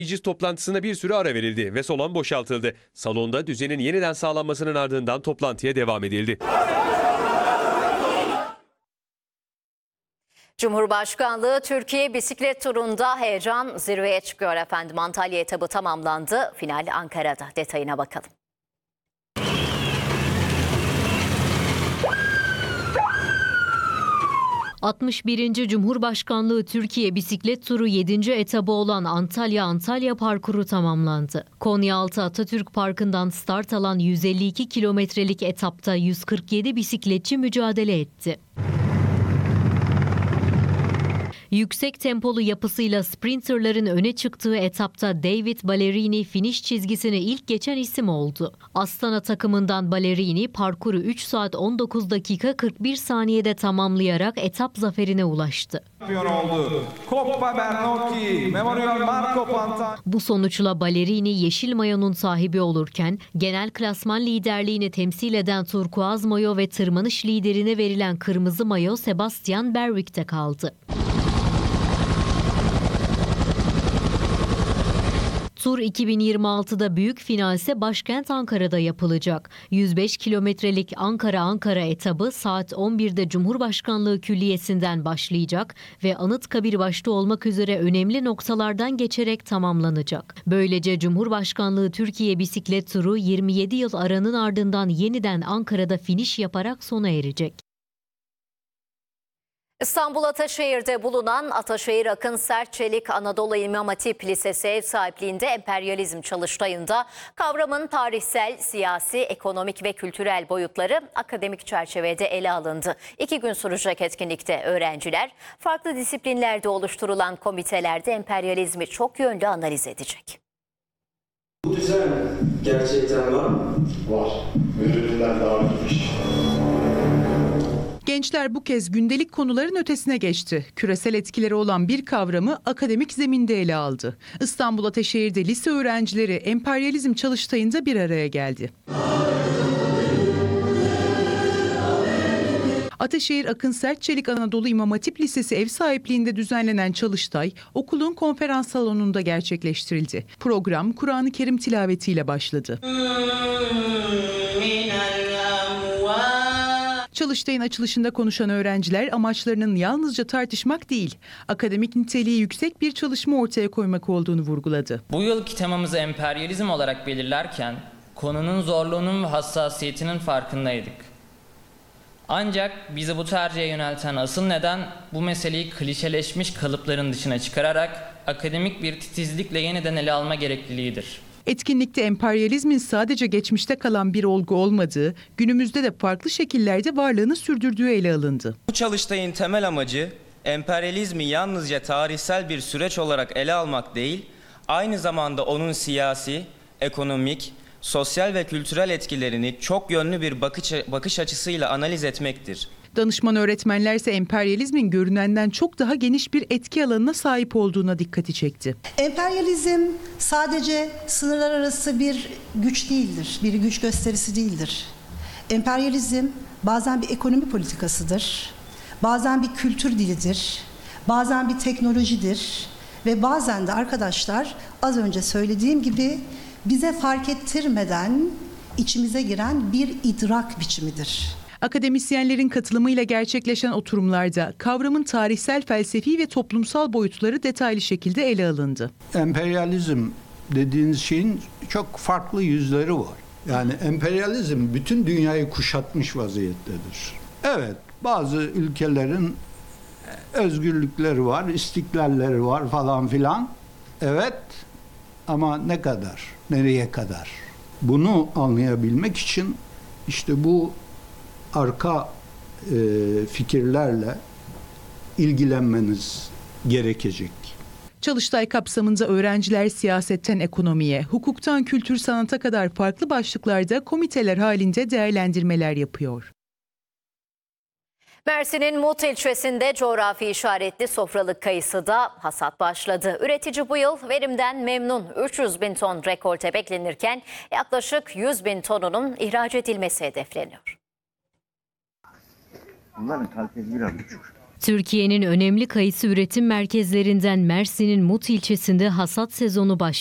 Meclis toplantısına bir süre ara verildi ve salon boşaltıldı. Salonda düzenin yeniden sağlanmasının ardından toplantıya devam edildi. Cumhurbaşkanlığı Türkiye bisiklet turunda heyecan zirveye çıkıyor efendim. Antalya etabı tamamlandı. Final Ankara'da. Detayına bakalım. ...61. Cumhurbaşkanlığı Türkiye bisiklet turu 7. etabı olan Antalya parkuru tamamlandı. Konyaaltı Atatürk Parkı'ndan start alan 152 kilometrelik etapta 147 bisikletçi mücadele etti. Yüksek tempolu yapısıyla sprinterların öne çıktığı etapta David Ballerini finish çizgisine ilk geçen isim oldu. Astana takımından Ballerini parkuru 3 saat 19 dakika 41 saniyede tamamlayarak etap zaferine ulaştı. Bu sonuçla Ballerini yeşil mayonun sahibi olurken genel klasman liderliğini temsil eden turkuaz mayo ve tırmanış liderine verilen kırmızı mayo Sebastian Berwick'te kaldı. Tur 2026'da büyük finalse başkent Ankara'da yapılacak. 105 kilometrelik Ankara etabı saat 11'de Cumhurbaşkanlığı Külliyesi'nden başlayacak ve Anıtkabir başta olmak üzere önemli noktalardan geçerek tamamlanacak. Böylece Cumhurbaşkanlığı Türkiye bisiklet turu 27 yıl aranın ardından yeniden Ankara'da finiş yaparak sona erecek. İstanbul Ataşehir'de bulunan Ataşehir Akın Sert Çelik Anadolu İmam Hatip Lisesi ev sahipliğinde Emperyalizm çalıştayında kavramın tarihsel, siyasi, ekonomik ve kültürel boyutları akademik çerçevede ele alındı. 2 gün sürecek etkinlikte öğrenciler farklı disiplinlerde oluşturulan komitelerde emperyalizmi çok yönlü analiz edecek. Bu düzen gerçekten var mı? Var. Müdüründen daha bilmiş. Gençler bu kez gündelik konuların ötesine geçti. Küresel etkileri olan bir kavramı akademik zeminde ele aldı. İstanbul Ataşehir'de lise öğrencileri emperyalizm çalıştayında bir araya geldi. Ataşehir Akın Sert Çelik Anadolu İmam Hatip Lisesi ev sahipliğinde düzenlenen çalıştay okulun konferans salonunda gerçekleştirildi. Program Kur'an-ı Kerim tilavetiyle başladı. Çalıştayın açılışında konuşan öğrenciler amaçlarının yalnızca tartışmak değil, akademik niteliği yüksek bir çalışma ortaya koymak olduğunu vurguladı. Bu yılki temamızı emperyalizm olarak belirlerken konunun zorluğunun ve hassasiyetinin farkındaydık. Ancak bizi bu tercihe yönelten asıl neden bu meseleyi klişeleşmiş kalıpların dışına çıkararak akademik bir titizlikle yeniden ele alma gerekliliğidir. Etkinlikte emperyalizmin sadece geçmişte kalan bir olgu olmadığı, günümüzde de farklı şekillerde varlığını sürdürdüğü ele alındı. Bu çalıştayın temel amacı emperyalizmi yalnızca tarihsel bir süreç olarak ele almak değil, aynı zamanda onun siyasi, ekonomik, sosyal ve kültürel etkilerini çok yönlü bir bakış açısıyla analiz etmektir. Danışman öğretmenler ise emperyalizmin görünenden çok daha geniş bir etki alanına sahip olduğuna dikkati çekti. Emperyalizm sadece sınırlar arası bir güç değildir, bir güç gösterisi değildir. Emperyalizm bazen bir ekonomi politikasıdır, bazen bir kültür dilidir, bazen bir teknolojidir ve bazen de arkadaşlar az önce söylediğim gibi bize fark ettirmeden içimize giren bir idrak biçimidir. Akademisyenlerin katılımıyla gerçekleşen oturumlarda kavramın tarihsel, felsefi ve toplumsal boyutları detaylı şekilde ele alındı. Emperyalizm dediğiniz şeyin çok farklı yüzleri var. Yani emperyalizm bütün dünyayı kuşatmış vaziyettedir. Evet, bazı ülkelerin özgürlükleri var, istiklalleri var falan filan. Evet, ama ne kadar, nereye kadar? Bunu anlayabilmek için işte bu arka fikirlerle ilgilenmeniz gerekecek. Çalıştay kapsamında öğrenciler siyasetten ekonomiye, hukuktan kültür sanata kadar farklı başlıklarda komiteler halinde değerlendirmeler yapıyor. Mersin'in Mut ilçesinde coğrafi işaretli sofralık kayısıda hasat başladı. Üretici bu yıl verimden memnun. 300 bin ton rekolte beklenirken yaklaşık 100 bin tonunun ihraç edilmesi hedefleniyor. Bunların kalitesi biraz düşük. Türkiye'nin önemli kayısı üretim merkezlerinden Mersin'in Mut ilçesinde hasat sezonu başladı.